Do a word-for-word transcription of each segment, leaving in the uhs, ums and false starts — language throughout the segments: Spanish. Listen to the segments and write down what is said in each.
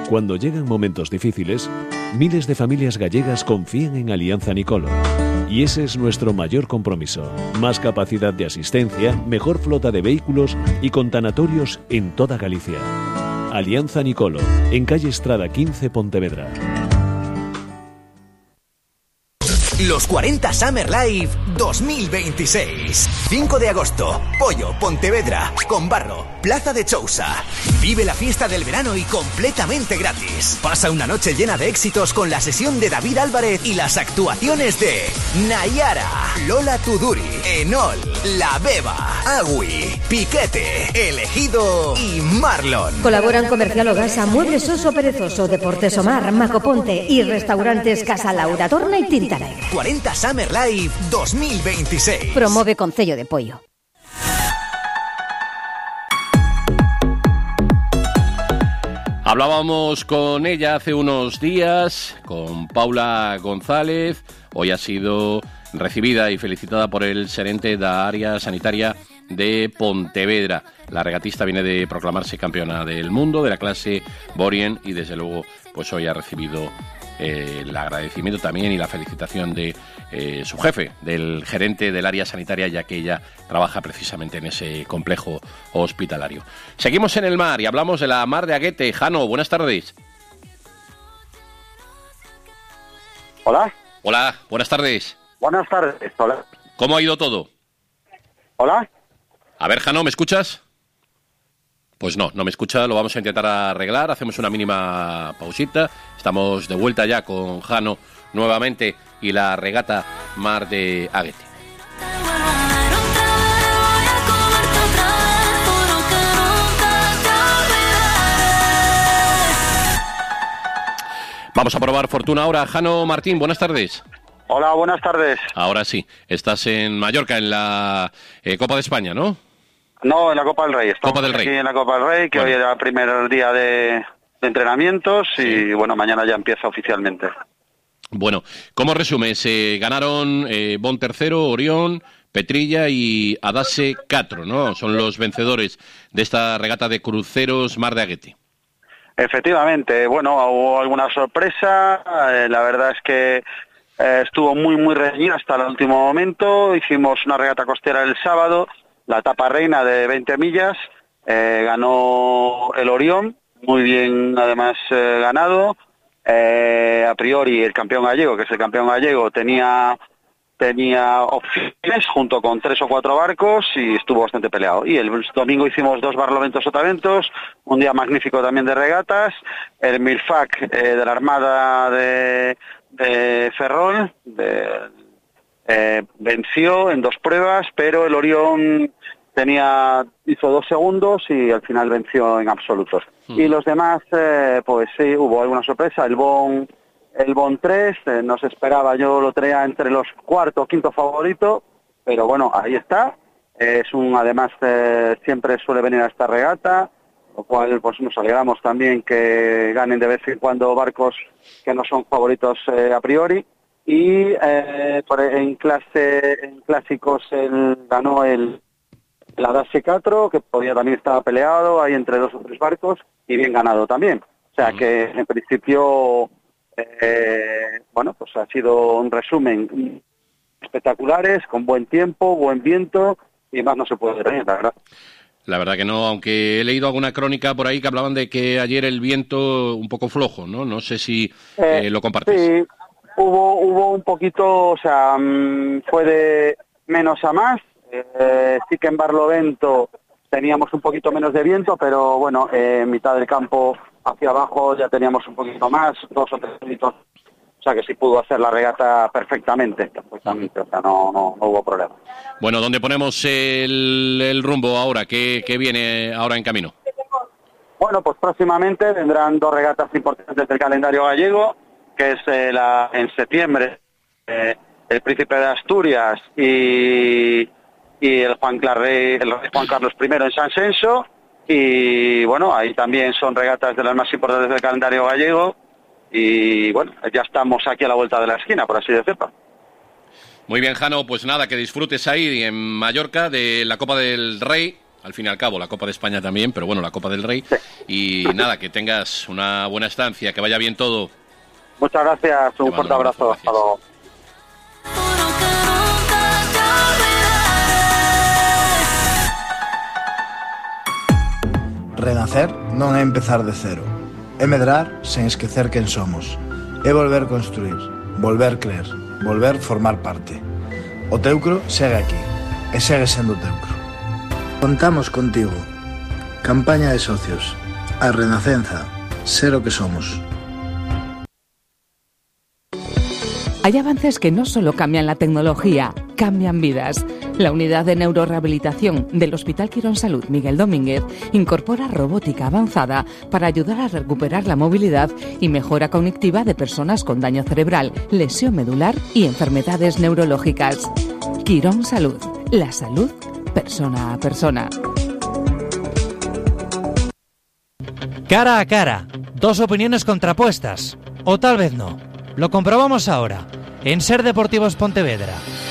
Cuando llegan momentos difíciles, miles de familias gallegas confían en Alianza Nicolo. Y ese es nuestro mayor compromiso. Más capacidad de asistencia, mejor flota de vehículos y con tanatorios en toda Galicia. Alianza Nicolo, en calle Estrada quince, Pontevedra. Los cuarenta Summer Live dos mil veintiséis. cinco de agosto, Pollo, Pontevedra, Conbarro, Plaza de Chousa. Vive la fiesta del verano y completamente gratis. Pasa una noche llena de éxitos con la sesión de David Álvarez y las actuaciones de Nayara, Lola Tuduri, Enol, La Beba, Agui, Piquete, Elegido y Marlon. Colaboran Comercial Ogasa, Muebles Oso Perezoso, Deportes Omar, Macoponte y Restaurantes Casa Laura, Torna y Tintaré. cuarenta Summer Live dos mil veintiséis. Promove Concello de Pollo. Hablábamos con ella hace unos días, con Paula González. Hoy ha sido recibida y felicitada por el gerente de área sanitaria de Pontevedra. La regatista viene de proclamarse campeona del mundo de la clase Borien y desde luego pues hoy ha recibido Eh, el agradecimiento también y la felicitación de eh, su jefe, del gerente del área sanitaria, ya que ella trabaja precisamente en ese complejo hospitalario. Seguimos en el mar y hablamos de la mar de Aguete. Jano, buenas tardes. Hola. Hola, buenas tardes. Buenas tardes, hola. ¿Cómo ha ido todo? Hola. A ver, Jano, ¿me escuchas? Pues no, no me escucha, lo vamos a intentar arreglar, hacemos una mínima pausita, estamos de vuelta ya con Jano nuevamente y la regata Mar de Aguete. Vamos a probar fortuna ahora. Jano Martín, buenas tardes. Hola, buenas tardes. Ahora sí, estás en Mallorca, en la eh, Copa de España, ¿no? No, en la Copa del Rey. Estamos Copa del Rey. aquí en la Copa del Rey, que bueno, hoy era el primer día de, de entrenamientos y sí, bueno, mañana ya empieza oficialmente. Bueno, ¿cómo resumes? Eh, ganaron eh, Bon Tercero, Orión, Petrilla y Adase Catro, ¿no? Son los vencedores de esta regata de cruceros Mar de Aguete. Efectivamente, bueno, hubo alguna sorpresa, eh, la verdad es que eh, estuvo muy, muy reñida hasta el último momento, hicimos una regata costera el sábado, la etapa reina de veinte millas, eh, ganó el Orión, muy bien además eh, ganado, eh, a priori el campeón gallego, que es el campeón gallego, tenía tenía opciones junto con tres o cuatro barcos y estuvo bastante peleado. Y el domingo hicimos dos barloventos sotaventos, un día magnífico también de regatas, el Milfac eh, de la Armada de, de Ferrol, de... Eh, venció en dos pruebas, pero el Orión tenía hizo dos segundos y al final venció en absolutos. Mm. Y los demás, eh, pues sí, hubo alguna sorpresa. El Bon, el Bon tres, eh, no se esperaba, yo lo traía entre los cuarto o quinto favorito, pero bueno, ahí está. Eh, es un, además, eh, siempre suele venir a esta regata, lo cual pues nos alegramos también que ganen de vez en cuando barcos que no son favoritos eh, a priori. Y eh, por, en clase en clásicos él ganó el la Adase Catro, que podía también estaba peleado ahí entre dos o tres barcos y bien ganado también. O sea que en principio eh, bueno, pues ha sido un resumen espectaculares, con buen tiempo, buen viento y más no se puede tener, la verdad. La verdad que no, aunque he leído alguna crónica por ahí que hablaban de que ayer el viento un poco flojo, ¿no? No sé si eh, eh, lo compartís. Sí. Hubo hubo un poquito, o sea, mmm, fue de menos a más. Eh, sí que en Barlovento teníamos un poquito menos de viento, pero bueno, eh, en mitad del campo hacia abajo ya teníamos un poquito más, dos o tres minutos. O sea que sí pudo hacer la regata perfectamente, perfectamente, o sea, no, no, no hubo problema. Bueno, ¿dónde ponemos el, el rumbo ahora? ¿Qué, ¿Qué viene ahora en camino? Bueno, pues próximamente vendrán dos regatas importantes del calendario gallego, que es eh, la, en septiembre eh, el Príncipe de Asturias y, y el Juan Clarrey, el Rey Juan Carlos primero en San Censo, y bueno, ahí también son regatas de las más importantes del calendario gallego y bueno, ya estamos aquí a la vuelta de la esquina, por así decirlo. Muy bien, Jano, pues nada, que disfrutes ahí en Mallorca de la Copa del Rey. al fin y al cabo, la Copa de España también, pero bueno, la Copa del Rey. Y nada, que tengas una buena estancia, que vaya bien todo. Muchas gracias, un fuerte abrazo. Hasta luego. Renacer non é empezar de cero, é medrar sen esquecer quen somos, é volver construir, volver crer, volver formar parte. O Teucro segue aquí, e segue sendo Teucro. Contamos contigo. Campaña de socios. A Renacenza. Ser o que somos. Hay avances que no solo cambian la tecnología, cambian vidas. La unidad de neurorehabilitación del Hospital Quirón Salud Miguel Domínguez incorpora robótica avanzada para ayudar a recuperar la movilidad y mejora cognitiva de personas con daño cerebral, lesión medular y enfermedades neurológicas. Quirón Salud, la salud persona a persona. Cara a cara, dos opiniones contrapuestas, o tal vez no. Lo comprobamos ahora, en Ser Deportivos Pontevedra.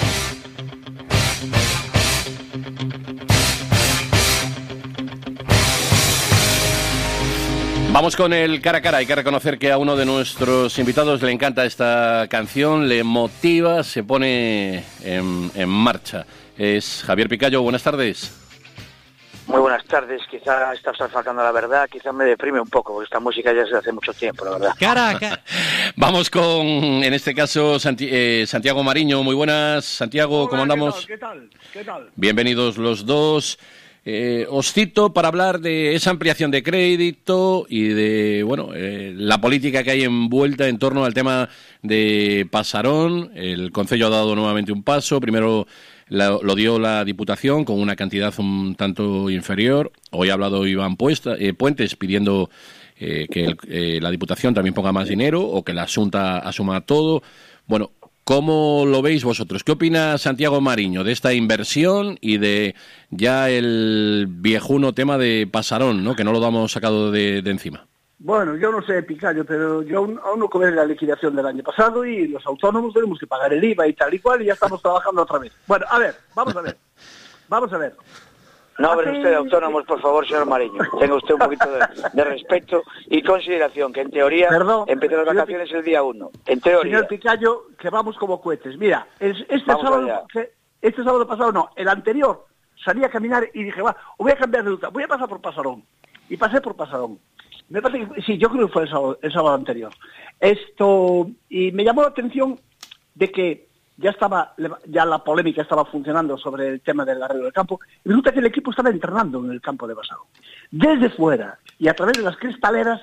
Vamos con el cara a cara. Hay que reconocer que a uno de nuestros invitados le encanta esta canción, le motiva, se pone en, en marcha. Es Javier Picallo, buenas tardes. Muy buenas tardes, quizá está faltando la verdad, quizá me deprime un poco, porque esta música ya es de hace mucho tiempo, la verdad. Cara a cara. Vamos con, en este caso, Santi- eh, Santiago Mariño. Muy buenas, Santiago, Hola, ¿cómo andamos? ¿Qué tal? ¿Qué tal? Bienvenidos los dos. Eh, os cito para hablar de esa ampliación de crédito y de, bueno, eh, la política que hay envuelta en torno al tema de Pasarón. El Concello ha dado nuevamente un paso. Primero la, lo dio la Diputación con una cantidad un tanto inferior. Hoy ha hablado Iván Puesta, eh, Puentes pidiendo eh, que el, eh, la Diputación también ponga más dinero o que la Xunta asuma todo. Bueno, ¿cómo lo veis vosotros? ¿Qué opina Santiago Mariño de esta inversión y de ya el viejuno tema de Pasarón, ¿no? Que no lo damos sacado de, de encima? Bueno, yo no sé, Picallo, pero yo aún, aún no cobré la liquidación del año pasado y los autónomos tenemos que pagar el I V A y tal y cual y ya estamos trabajando otra vez. Bueno, a ver, vamos a ver. Vamos a ver. No hablen usted de autónomos, por favor, señor Mariño. Tenga usted un poquito de, de respeto y consideración, que en teoría Perdón, empiezan las vacaciones el día uno. En teoría. Señor Picallo, que vamos como cohetes. Mira, es, este, sábado, que, este sábado pasado no, el anterior salí a caminar y dije, va, voy a cambiar de ruta, voy a pasar por Pasarón. Y pasé por Pasarón. Me parece que, sí, yo creo que fue el sábado, el sábado anterior. Esto, y me llamó la atención de que ya estaba, ya la polémica estaba funcionando sobre el tema del arreglo del campo, y resulta que el equipo estaba entrenando en el campo de Pasarón. Desde fuera, y a través de las cristaleras,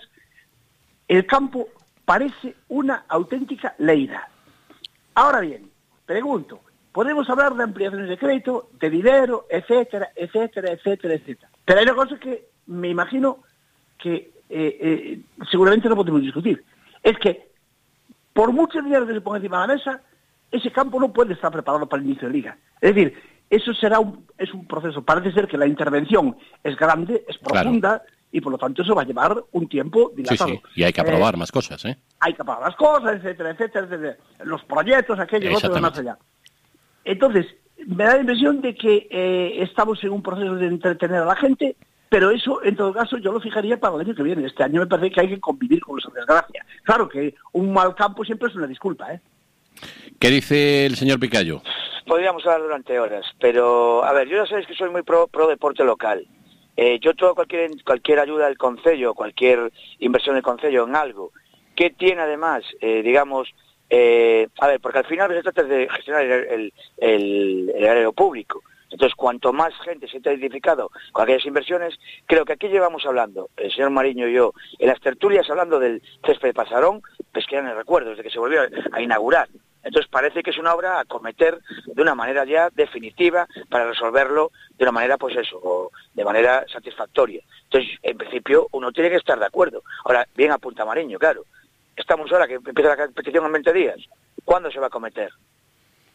el campo parece una auténtica leira. Ahora bien, pregunto, podemos hablar de ampliaciones de crédito, de dinero, etcétera, etcétera, etcétera, etcétera. Pero hay una cosa que me imagino que eh, eh, seguramente no podemos discutir. Es que, por mucho dinero que se ponga encima de la mesa, ese campo no puede estar preparado para el inicio de liga. Es decir, eso será un, es un proceso. Parece ser que la intervención es grande, es profunda, claro, y por lo tanto eso va a llevar un tiempo dilatado. Sí, sí, y hay que aprobar eh, más cosas, ¿eh? Hay que aprobar las cosas, etcétera, etcétera, etcétera. Los proyectos, aquello, otro, más allá. Entonces, me da la impresión de que eh, estamos en un proceso de entretener a la gente, pero eso, en todo caso, yo lo fijaría para el año que viene. Este año me parece que hay que convivir con esa desgracia. Claro que un mal campo siempre es una disculpa, ¿eh? ¿Qué dice el señor Picallo? Podríamos hablar durante horas, pero, a ver, yo ya sabéis que soy muy pro, pro deporte local. Eh, yo todo cualquier cualquier ayuda del concello, cualquier inversión del concello en algo, que tiene además, eh, digamos, eh, a ver, porque al final se trata de gestionar el, el, el, el erario público. Entonces, cuanto más gente se ha identificado con aquellas inversiones, creo que aquí llevamos hablando, el señor Mariño y yo, en las tertulias hablando del césped de Pasarón, pues que ya no recuerdo, desde que se volvió a inaugurar. Entonces parece que es una obra a acometer de una manera ya definitiva para resolverlo de una manera, pues eso, o de manera satisfactoria. Entonces, en principio, uno tiene que estar de acuerdo. Ahora, bien apunta Mariño, claro. Estamos ahora que empieza la competición en veinte días. ¿Cuándo se va a acometer?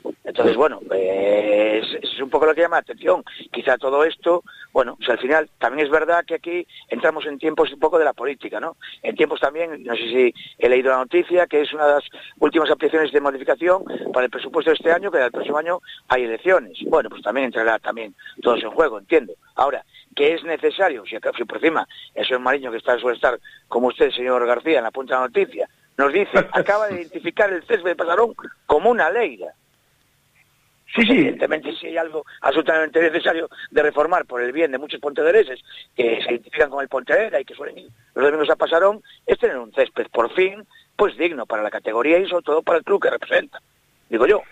Entonces, bueno, eh, es, es un poco lo que llama la atención. Quizá todo esto, bueno, pues al final también es verdad que aquí entramos en tiempos un poco de la política, ¿no? En tiempos también, no sé si he leído la noticia, que es una de las últimas aplicaciones de modificación para el presupuesto de este año, que el próximo año hay elecciones. Bueno, pues también entrará también todo eso en juego, entiendo. Ahora, que es necesario, si, si por encima el señor Mariño, que está, suele estar como usted, señor García, en la punta de la noticia, nos dice, acaba de identificar el césped de Pasarón como una leira. Sí, sí. Evidentemente, si hay algo absolutamente necesario de reformar por el bien de muchos pontevereses que se identifican con el Pontevedra y que suelen ir los domingos a Pasarón, es tener un césped, por fin, pues digno para la categoría y sobre todo para el club que representa, digo yo.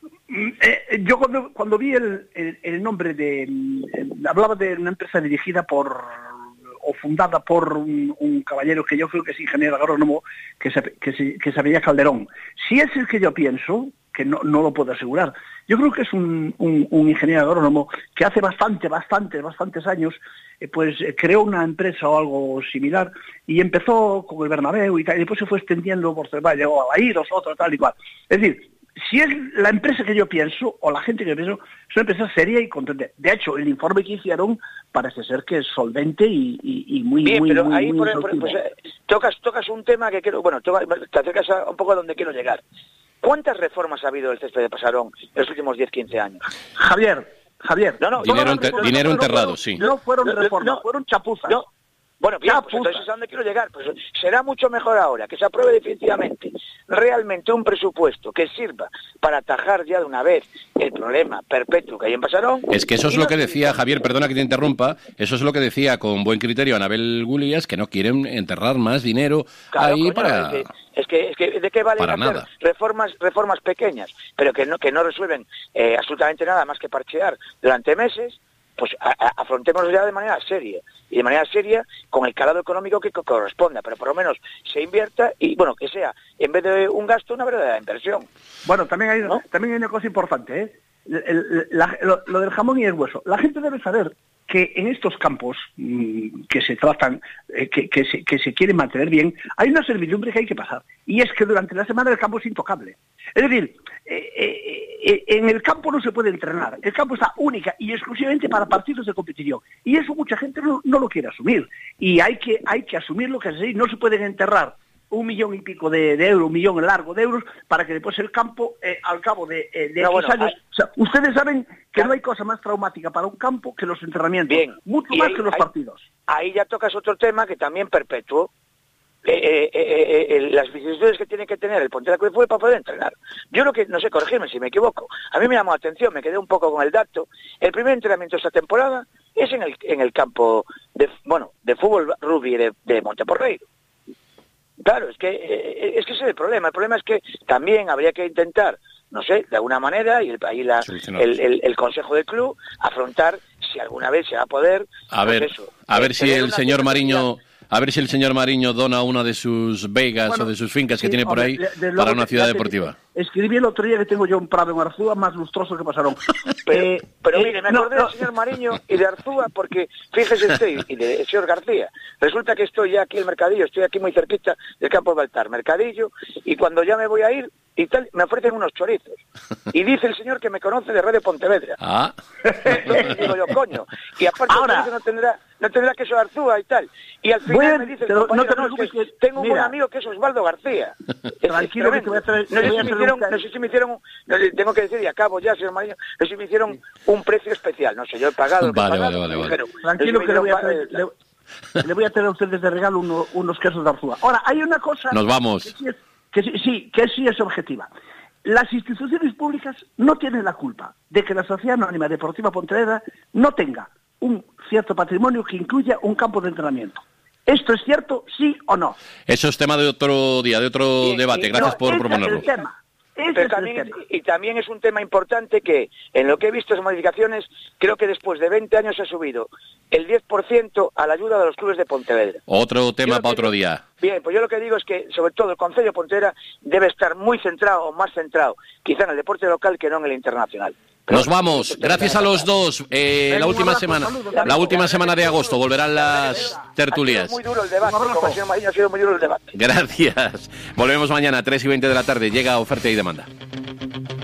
Eh, yo cuando, cuando vi el, el, el nombre de... Eh, hablaba de una empresa dirigida por... o fundada por un, un caballero que yo creo que es ingeniero agrónomo, que se, que se, que se veía Calderón. Si es el que yo pienso, que no, no lo puedo asegurar, yo creo que es un, un, un ingeniero agrónomo que hace bastante, bastante, bastantes años, eh, pues eh, creó una empresa o algo similar y empezó con el Bernabéu y tal, y después se fue extendiendo por Cervalla, llegó a Bahíros, otro tal y cual. Es decir, si es la empresa que yo pienso, o la gente que yo pienso, es una empresa seria y contundente. De hecho, el informe que hicieron parece ser que es solvente y, y, y muy, bien, muy, pero muy, ahí muy por, por, pues, eh, tocas, tocas un tema que quiero, bueno, toca, te acercas a un poco a donde quiero llegar. ¿Cuántas reformas ha habido del césped de Pasarón en los últimos diez, quince años? Javier, Javier. No, no, dinero, enter, no, dinero no, enterrado, no, sí. No fueron no, reformas, no, fueron chapuzas. No. Bueno, bien, pues entonces es a donde quiero llegar. Pues será mucho mejor ahora que se apruebe definitivamente realmente un presupuesto que sirva para atajar ya de una vez el problema perpetuo que hay en Pasarón. Es que eso es lo que decía Javier, perdona que te interrumpa, eso es lo que decía con buen criterio Anabel Gullias, que no quieren enterrar más dinero claro, ahí coño, para... Es que, es que, es que ¿de qué vale para hacer nada. reformas reformas pequeñas, pero que no, que no resuelven eh, absolutamente nada más que parchear durante meses? Pues a, a, afrontémoslo ya de manera seria, y de manera seria con el calado económico que co corresponda, pero por lo menos se invierta y, bueno, que sea, en vez de un gasto, una verdadera inversión. Bueno, también hay, ¿no? también hay una cosa importante, ¿eh? El, el, la, lo, lo del jamón y el hueso. La gente debe saber que en estos campos mmm, que se tratan, eh, que, que, se, que se quieren mantener bien, hay una servidumbre que hay que pasar, y es que durante la semana el campo es intocable. Es decir, eh, eh, eh, en el campo no se puede entrenar, el campo está única y exclusivamente para partidos de competición, y eso mucha gente no, no lo quiere asumir, y hay que, hay que asumir lo que es así. No se pueden enterrar un millón y pico de, de euros, un millón largo de euros, para que después el campo, eh, al cabo de, eh, de no, X bueno, años... hay... O sea, ustedes saben que no hay cosa más traumática para un campo que los entrenamientos, bien, mucho más ahí, que los ahí, partidos. Ahí ya tocas otro tema que también perpetuó, eh, eh, eh, eh, las vicisitudes que tiene que tener el Pontevedra Club de Fútbol para poder entrenar. Yo lo que, no sé, corregirme si me equivoco, a mí me llamó la atención, me quedé un poco con el dato, el primer entrenamiento de esta temporada es en el, en el campo de, bueno, de fútbol rugby de, de Monteporreiro. Claro, es que, eh, es que ese es el problema. El problema es que también habría que intentar, no sé, de alguna manera, y el, ahí la, el, el, el Consejo del Club, afrontar si alguna vez se va a poder... A pues ver, eso, a eh, ver si el señor Mariño... calidad. A ver si el señor Mariño dona una de sus vegas bueno, o de sus fincas sí, que tiene por ahí de, de para una ciudad deportiva. Escribí el otro día que tengo yo un prado en Arzúa más lustroso que Pasarón. Pero, eh, pero eh, mire, me no, acordé no. del señor Mariño y de Arzúa porque, fíjese usted, y del señor García, resulta que estoy ya aquí en el Mercadillo, estoy aquí muy cerquita del campo de Baltar, Mercadillo, y cuando ya me voy a ir, y tal, me ofrecen unos chorizos. Y dice el señor que me conoce de Radio Pontevedra. Ah. Entonces digo yo, coño. Y aparte Ahora, no tendrá, no tendrá queso de Arzúa y tal. Y al final bueno, me dice el pero compañero, no te no, es que que, tengo un mira, buen amigo que es Osvaldo García. Tranquilo, que te voy a traer, no, sé voy a si me traer hicieron, un... no sé si me hicieron, no sé, tengo que decir, y acabo ya, señor Mariño, no sé si me hicieron un precio especial. No sé, yo he pagado. Vale, he pagado, vale, vale, pero, vale. Tranquilo, no sé si que le voy, a hicieron, traer, le, le voy a traer a ustedes de regalo uno, unos quesos de Arzúa. Ahora, hay una cosa... Nos vamos. Que sí, es, que sí, sí, que sí es objetiva. Las instituciones públicas no tienen la culpa de que la Sociedad Anónima Deportiva Pontevedra no tenga un cierto patrimonio que incluya un campo de entrenamiento. ¿Esto es cierto, sí o no? Eso es tema de otro día, de otro y, debate. Y, Gracias no, por ese proponerlo. Es el tema. Ese Pero es también, el tema. y también es un tema importante que, en lo que he visto esas modificaciones, creo que después de veinte años se ha subido el diez por ciento a la ayuda de los clubes de Pontevedra. Otro tema para otro digo, día. Bien, pues yo lo que digo es que, sobre todo, el Concello de Pontevedra debe estar muy centrado, o más centrado, quizá en el deporte local que no en el internacional. Pero Nos vamos. Gracias a los dos. Eh, la última semana, la última semana de agosto volverán las tertulias. Ha sido muy duro el debate, como el señor Mariño, ha sido muy duro el debate. Gracias. Volvemos mañana a tres y veinte de la tarde. Llega Oferta y Demanda.